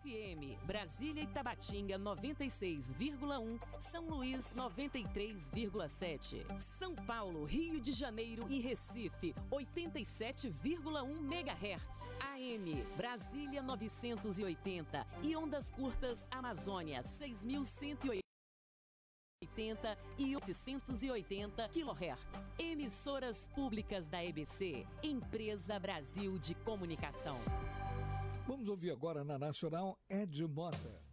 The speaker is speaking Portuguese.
FM, Brasília e Tabatinga 96,1, São Luís 93,7, São Paulo, Rio de Janeiro e Recife 87,1 MHz, AM, Brasília 980 e ondas curtas Amazônia 6.180 e 880 kHz. Emissoras públicas da EBC, Empresa Brasil de Comunicação. Vamos ouvir agora na Nacional Ed Mota.